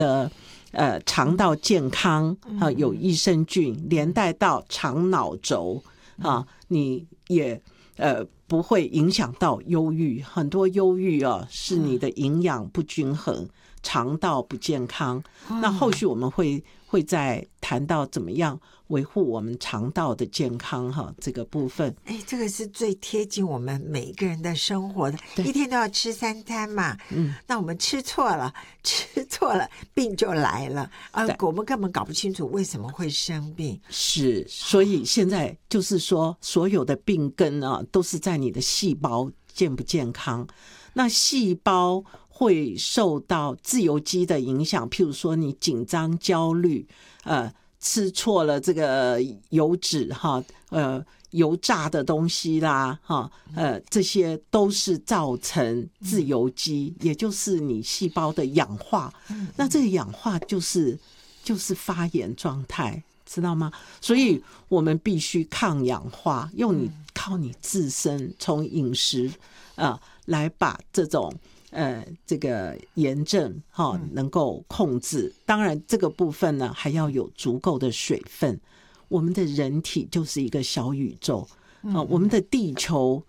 肠道健康有益生菌，连带到肠脑轴你也不会影响到忧郁。很多忧郁是你的营养不均衡，肠道不健康。那后续我们会再谈到怎么样维护我们肠道的健康这个部分。 这个是最贴近我们每一个人的生活的，一天都要吃3餐嘛。那我们吃错了病就来了我们根本搞不清楚为什么会生病。 是，所以现在就是说所有的病根都是在你的细胞健不健康。那细胞会受到自由基的影响，譬如说你紧张焦虑吃错了这个油脂油炸的东西啦这些都是造成自由基，也就是你细胞的氧化。那这个氧化就是发炎状态，知道吗？所以我们必须抗氧化，靠你自身从饮食来把这种这个炎症能够控制。当然这个部分呢还要有足够的水分。我们的人体就是一个小宇宙我们的地球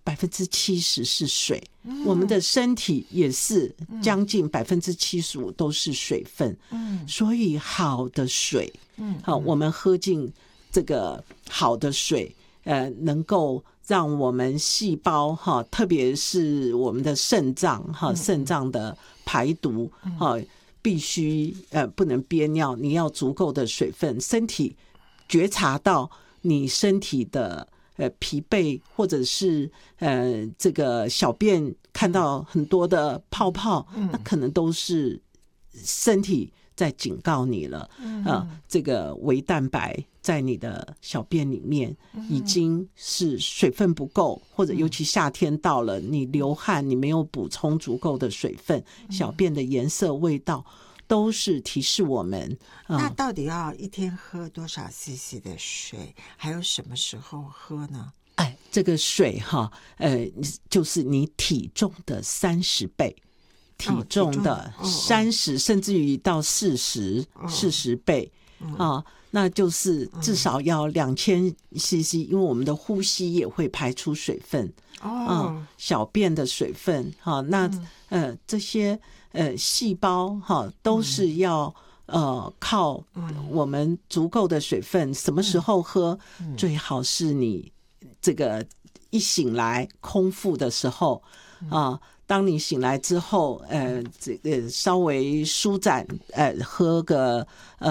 70%是水我们的身体也是将近75%都是水分所以好的水我们喝进这个好的水能够让我们细胞特别是我们的肾脏的排毒必须不能憋尿，你要足够的水分。身体觉察到你身体的疲惫，或者是这个小便看到很多的泡泡那可能都是身体在警告你了这个微蛋白在你的小便里面已经是水分不够，或者尤其夏天到了你流汗你没有补充足够的水分，小便的颜色味道都是提示我们那到底要一天喝多少 cc 的水，还有什么时候喝呢？ 这个水就是你体重的30倍，体重的30甚至于到40倍那就是至少要2000 cc， 因为我们的呼吸也会排出水分小便的水分那这些细胞都是要靠我们足够的水分。什么时候喝？最好是你这个一醒来空腹的时候当你醒来之后这个稍微舒展喝个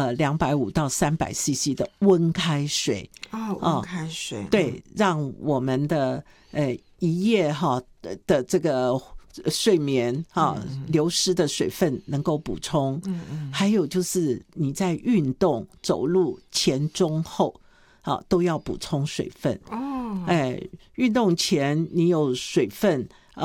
250到300 cc 的温开水温开水对，让我们的一夜的这个睡眠流失的水分能够补充还有就是你在运动走路前中后都要补充水分运动前你有水分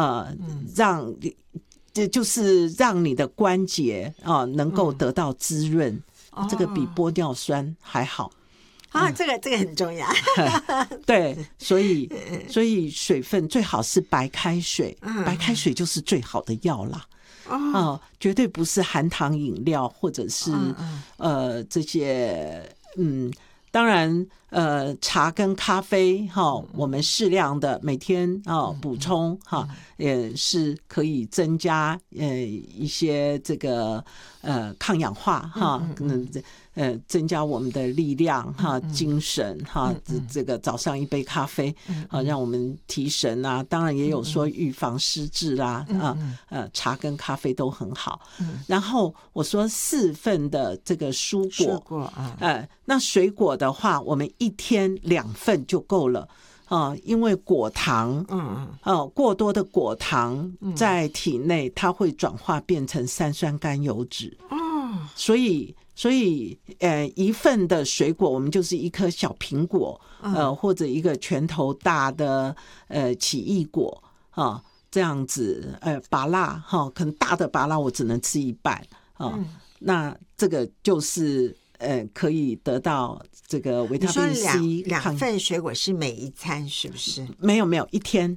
就是让你的关节能够得到滋润这个比玻尿酸还好这个很重要对，所以水分最好是白开水白开水就是最好的药啦绝对不是含糖饮料或者是这些当然茶跟咖啡我们适量的每天补充也是可以增加一些这个抗氧化增加我们的力量精神这个早上一杯咖啡让我们提神当然也有说预防失智啦茶跟咖啡都很好然后我说4份的这个蔬果那水果的话我们一天2份就够了因为果糖过多的果糖在体内它会转化变成三酸甘油酯所以一份的水果我们就是一颗小苹果或者一个拳头大的奇异果这样子芭乐可能大的芭乐我只能吃一半那这个就是可以得到这个维他命 C。 你说2份水果是每一餐是不是？ 没有一天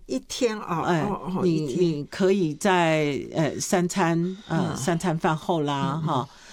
你可以在3餐饭后啦